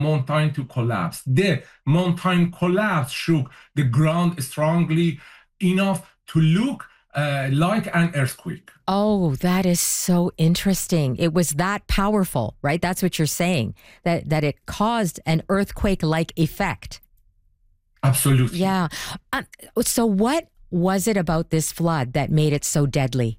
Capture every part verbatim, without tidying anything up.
mountain to collapse. The mountain collapse shook the ground strongly enough to look uh, like an earthquake. Oh, that is so interesting. It was that powerful, right? That's what you're saying, that that it caused an earthquake-like effect. Absolutely. Yeah. Um, so what was it about this flood that made it so deadly?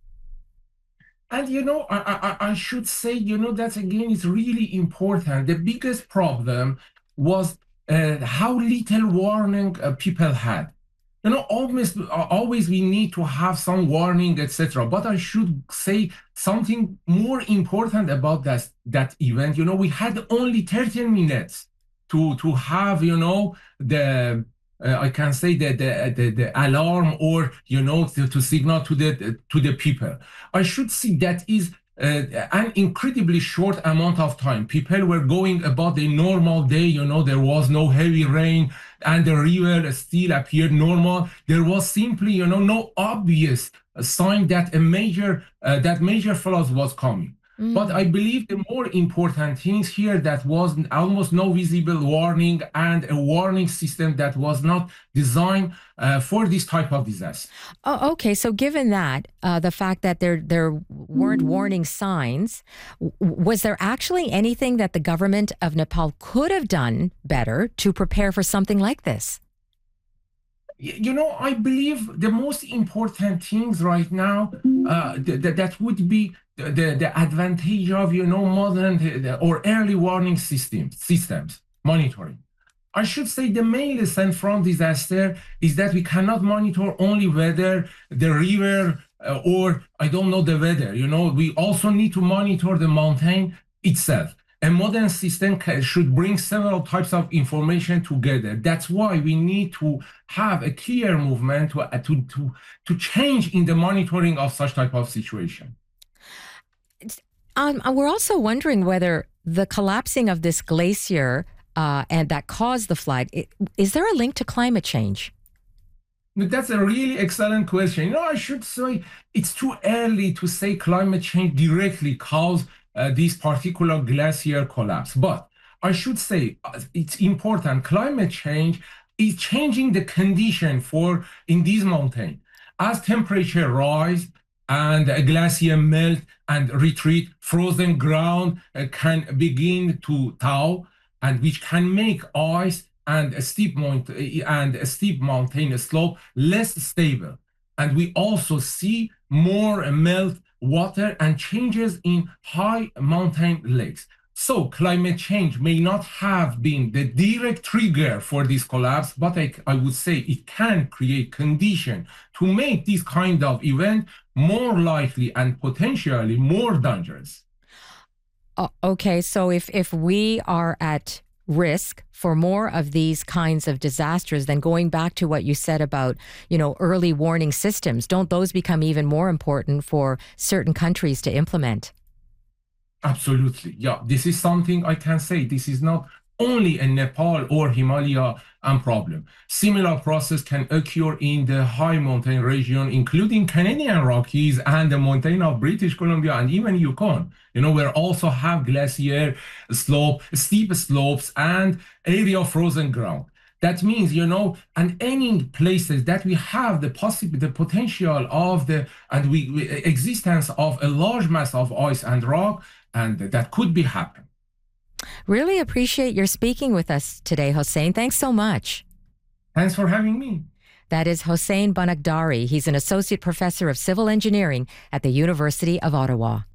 And you know, I, I, I should say, you know, that again is really important. The biggest problem was uh, how little warning uh, people had. You know, always, uh, always we need to have some warning, et cetera. But I should say something more important about that that event. You know, we had only thirteen minutes to to have, you know, the uh, I can say that the, the the alarm, or you know, to, to signal to the to the people. I should say that is uh, an incredibly short amount of time. People were going about a normal day. You know, there was no heavy rain, and the river still appeared normal. There was simply, you know, no obvious sign that a major uh, that major flood was coming. But I Mm. believe the more important things here, that was almost no visible warning, and a warning system that was not designed uh, for this type of disaster. Oh, okay. So given that, uh, the fact that there there weren't warning signs, w- was there actually anything that the government of Nepal could have done better to prepare for something like this? You know, I believe the most important things right now, uh, th- th- that would be the, the, the advantage of, you know, modern uh, or early warning systems, systems monitoring. I should say the main lesson from disaster is that we cannot monitor only weather, the river, uh, or I don't know the weather. You know, we also need to monitor the mountain itself. A modern system ca- should bring several types of information together. That's why we need to have a clear movement to, uh, to, to, to change in the monitoring of such type of situation. Um, uh, we're also wondering whether the collapsing of this glacier uh, and that caused the flood, i- is there a link to climate change? That's a really excellent question. You know, I should say it's too early to say climate change directly caused uh, this particular glacier collapse. But I should say uh, it's important. Climate change is changing the condition for in this mountain. As temperature rise and a glacier melt and retreat, frozen ground uh, can begin to thaw, and which can make ice and a steep mount and a steep mountain slope less stable. And we also see more melt water and changes in high mountain lakes. So climate change may not have been the direct trigger for this collapse, but I, I would say it can create condition to make this kind of event more likely and potentially more dangerous. Uh, okay, so if if we are at risk for more of these kinds of disasters, then going back to what you said about, you know, early warning systems, don't those become even more important for certain countries to implement? Absolutely. Yeah, this is something I can say. This is not only a Nepal or Himalaya um, problem. Similar process can occur in the high mountain region, including Canadian Rockies and the mountain of British Columbia and even Yukon. You know, where also have glacier slope, steep slopes and area of frozen ground. That means, you know, and any places that we have the possible, the potential of the and we, we existence of a large mass of ice and rock, and that could be happen. Really appreciate your speaking with us today, Hossein. Thanks so much. Thanks for having me. That is Hossein Banagdari. He's an associate professor of civil engineering at the University of Ottawa.